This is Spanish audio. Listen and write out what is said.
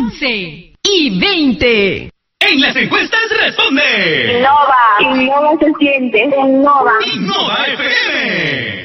11:20. En las encuestas responde. Innova se siente. Innova Innova FM.